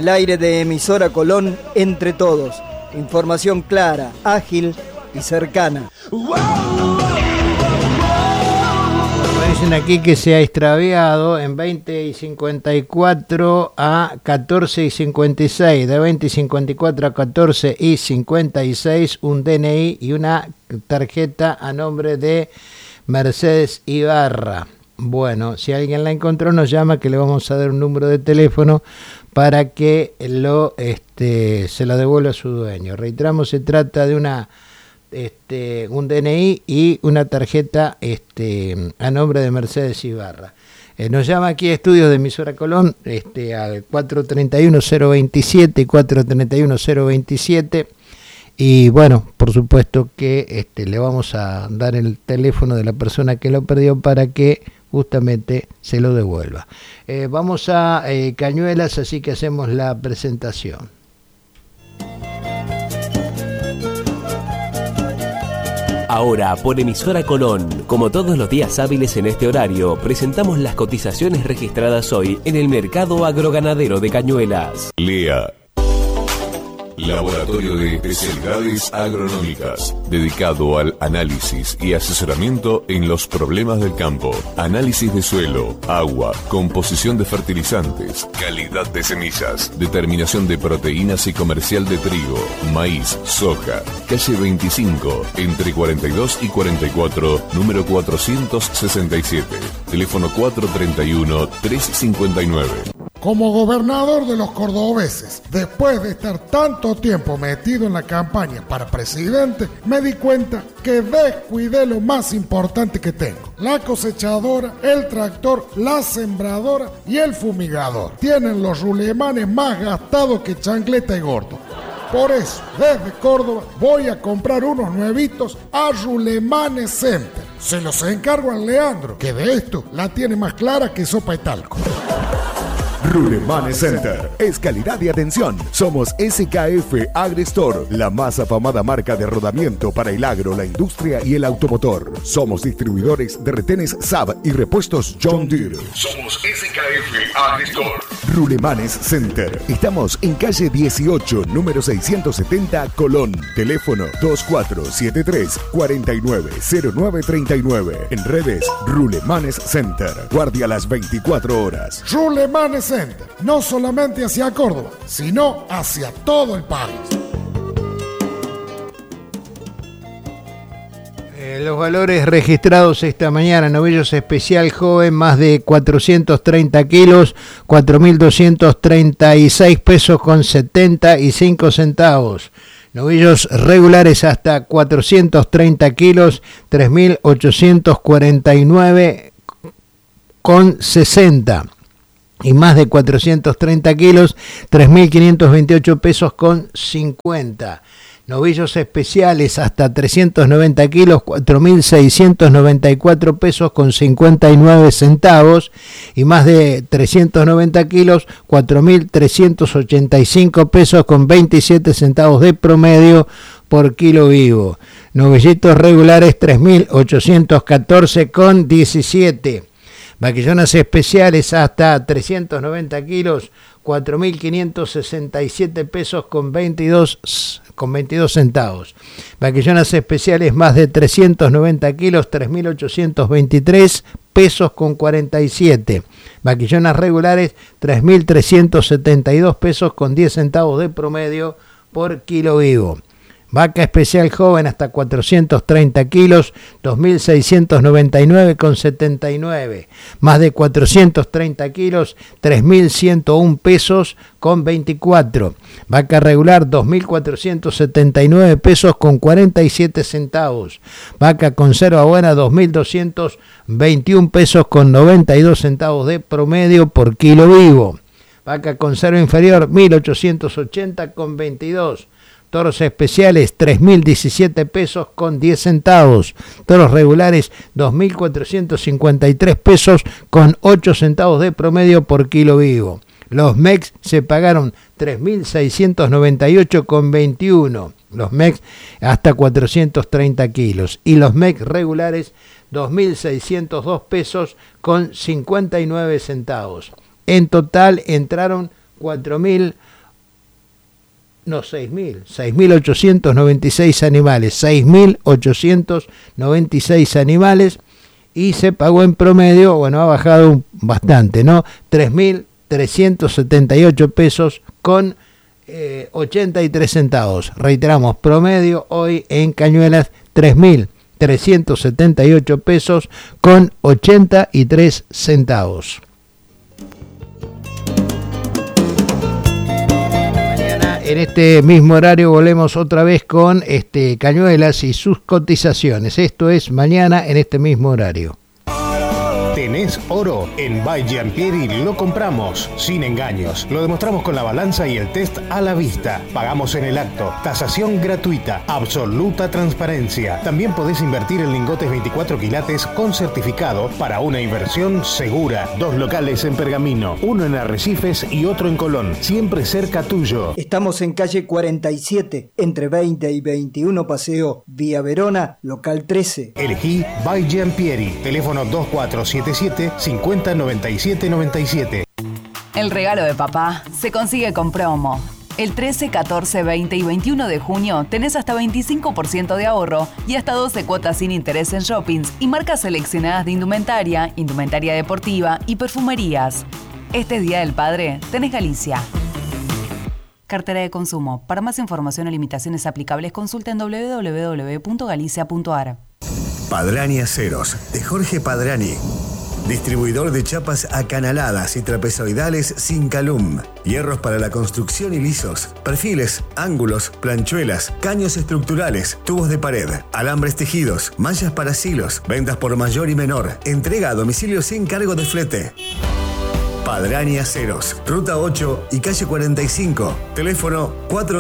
al aire de Emisora Colón, Entre Todos. Información clara, ágil y cercana. Me dicen aquí que se ha extraviado en 20:54 a 14:56, de 20:54 a 14:56, un DNI y una tarjeta a nombre de Mercedes Ibarra. Bueno, si alguien la encontró, nos llama, que le vamos a dar un número de teléfono para que se la devuelva a su dueño. Reiteramos, se trata de un DNI y una tarjeta a nombre de Mercedes Ibarra. Nos llama aquí a Estudios de Emisora Colón al 431-027 y 431-027. Y bueno, por supuesto que le vamos a dar el teléfono de la persona que lo perdió para que justamente se lo devuelva. Vamos a Cañuelas, así que hacemos la presentación. Ahora, por Emisora Colón, como todos los días hábiles en este horario, presentamos las cotizaciones registradas hoy en el mercado agroganadero de Cañuelas. Lea. Laboratorio de Especialidades Agronómicas, dedicado al análisis y asesoramiento en los problemas del campo. Análisis de suelo, agua, composición de fertilizantes, calidad de semillas, determinación de proteínas y comercial de trigo, maíz, soja. Calle 25, entre 42 y 44, número 467. Teléfono 431-359. Como gobernador de los cordobeses, después de estar tanto tiempo metido en la campaña para presidente, me di cuenta que descuidé lo más importante que tengo: la cosechadora, el tractor, la sembradora y el fumigador. Tienen los rulemanes más gastados que chancleta y gordo. Por eso, desde Córdoba voy a comprar unos nuevitos a Rulemanes Center. Se los encargo a Leandro, que de esto la tiene más clara que sopa y talco. Rulemanes Center es calidad y atención. Somos SKF AgriStore, la más afamada marca de rodamiento para el agro, la industria y el automotor. Somos distribuidores de retenes Saab y repuestos John Deere. Somos SKF AgriStore. Rulemanes Center. Estamos en calle 18, número 670, Colón. Teléfono 2473-490939. En redes, Rulemanes Center. Guardia las 24 horas. Rulemanes Center, no solamente hacia Córdoba, sino hacia todo el país. Los valores registrados esta mañana: novillos especial joven, más de 430 kilos, 4.236 pesos con 75 centavos. Novillos regulares hasta 430 kilos, 3.849 con 60. Y más de 430 kilos, 3.528 pesos con 50. Novillos especiales hasta 390 kilos, 4.694 pesos con 59 centavos. Y más de 390 kilos, 4.385 pesos con 27 centavos de promedio por kilo vivo. Novillitos regulares, 3.814 con 17. Vaquillonas especiales hasta 390 kilos, 4.567 pesos con 22 centavos. Vaquillonas especiales más de 390 kilos, 3.823 pesos con 47. Vaquillonas regulares, 3.372 pesos con 10 centavos de promedio por kilo vivo. Vaca especial joven hasta 430 kilos, 2.699 con 79. Más de 430 kilos, 3.101 pesos con 24. Vaca regular, 2.479 pesos con 47 centavos. Vaca conserva buena, 2.221 pesos con 92 centavos de promedio por kilo vivo. Vaca conserva inferior, 1.880 con 22. Toros especiales, 3.017 pesos con 10 centavos. Toros regulares, 2.453 pesos con 8 centavos de promedio por kilo vivo. Los MEX se pagaron 3.698 con 21. Los MEX hasta 430 kilos. Y los MEX regulares, 2.602 pesos con 59 centavos. En total entraron 4.000 No, 6.896 animales, 6.896 animales, y se pagó en promedio, bueno, ha bajado bastante, ¿no? 3.378 pesos con 83 centavos. Reiteramos, promedio hoy en Cañuelas, 3.378 pesos con 83 centavos. En este mismo horario volvemos otra vez con Cañuelas y sus cotizaciones. Esto es mañana en este mismo horario. ¿Tenés oro? En By Giampieri lo compramos, sin engaños. Lo demostramos con la balanza y el test a la vista. Pagamos en el acto. Tasación gratuita. Absoluta transparencia. También podés invertir en lingotes 24 quilates con certificado para una inversión segura. 2 locales en Pergamino, uno en Arrecifes y otro en Colón. Siempre cerca tuyo. Estamos en calle 47, entre 20 y 21 Paseo Vía Verona, local 13. Elegí By Giampieri. Teléfono 2477-509797. El regalo de papá se consigue con promo. El 13, 14, 20 y 21 de junio tenés hasta 25% de ahorro y hasta 12 cuotas sin interés en shoppings y marcas seleccionadas de indumentaria, indumentaria deportiva y perfumerías. Este es Día del Padre, tenés Galicia. Cartera de consumo. Para más información o limitaciones aplicables, consulta en www.galicia.ar. Padrani Aceros, de Jorge Padrani. Distribuidor de chapas acanaladas y trapezoidales sin calum. Hierros para la construcción y lisos. Perfiles, ángulos, planchuelas, caños estructurales, tubos de pared, alambres tejidos, mallas para silos. Ventas por mayor y menor. Entrega a domicilio sin cargo de flete. Padrani Aceros, Ruta 8 y calle 45. Teléfono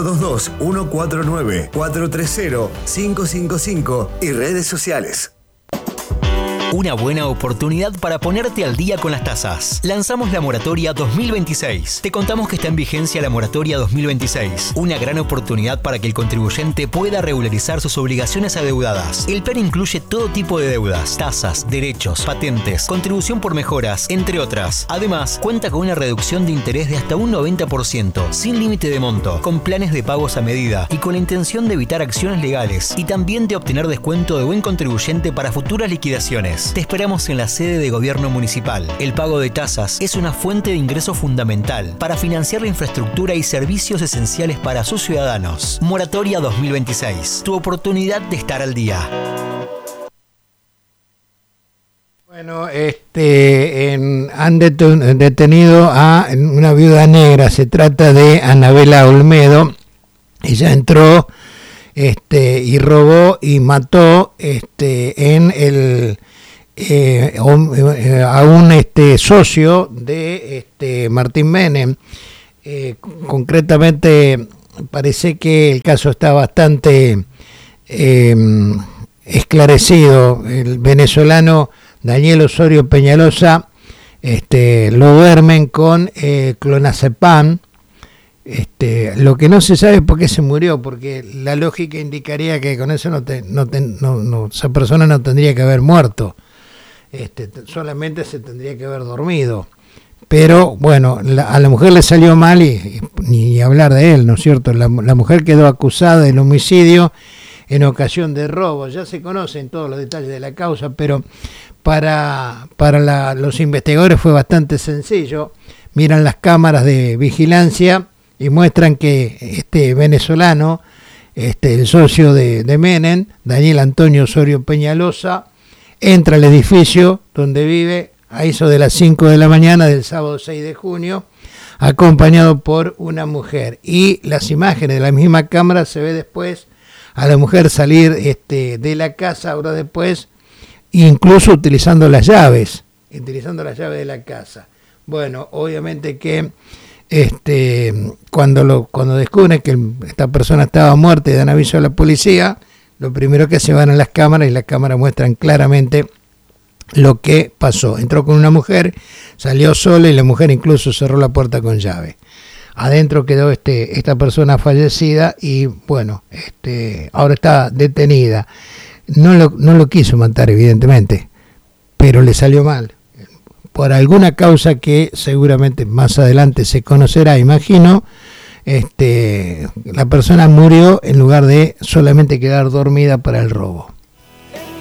422-149-430-555 y redes sociales. Una buena oportunidad para ponerte al día con las tasas. Lanzamos la moratoria 2026. Te contamos que está en vigencia la moratoria 2026. Una gran oportunidad para que el contribuyente pueda regularizar sus obligaciones adeudadas. El plan incluye todo tipo de deudas, tasas, derechos, patentes, contribución por mejoras, entre otras. Además, cuenta con una reducción de interés de hasta un 90%, sin límite de monto, con planes de pagos a medida y con la intención de evitar acciones legales y también de obtener descuento de buen contribuyente para futuras liquidaciones. Te esperamos en la sede de gobierno municipal. El pago de tasas es una fuente de ingreso fundamental para financiar la infraestructura y servicios esenciales para sus ciudadanos. Moratoria 2026. Tu oportunidad de estar al día. Bueno, han detenido a una viuda negra. Se trata de Anabela Olmedo. Ella entró y robó y mató a un socio de Martín Menem. Concretamente parece que el caso está bastante esclarecido. El venezolano Daniel Osorio Peñalosa lo duermen con clonazepam. Lo que no se sabe es por qué se murió, porque la lógica indicaría que con eso esa persona no tendría que haber muerto. Solamente se tendría que haber dormido. Pero bueno, a la mujer le salió mal y ni hablar de él, ¿no es cierto? La mujer quedó acusada del homicidio en ocasión de robo. Ya se conocen todos los detalles de la causa, pero para los investigadores fue bastante sencillo. Miran las cámaras de vigilancia y muestran que este venezolano, el socio de Menem, Daniel Antonio Osorio Peñalosa, entra al edificio donde vive a eso de las 5 de la mañana del sábado 6 de junio, acompañado por una mujer. Y las imágenes de la misma cámara se ve después a la mujer salir de la casa horas después, incluso utilizando las llaves de la casa. Bueno, obviamente que cuando descubren que esta persona estaba muerta y dan aviso a la policía, lo primero que se van a las cámaras y las cámaras muestran claramente lo que pasó. Entró con una mujer, salió sola y la mujer incluso cerró la puerta con llave. Adentro quedó esta persona fallecida y bueno, ahora está detenida. No lo quiso matar, evidentemente, pero le salió mal. Por alguna causa que seguramente más adelante se conocerá, imagino, la persona murió en lugar de solamente quedar dormida para el robo.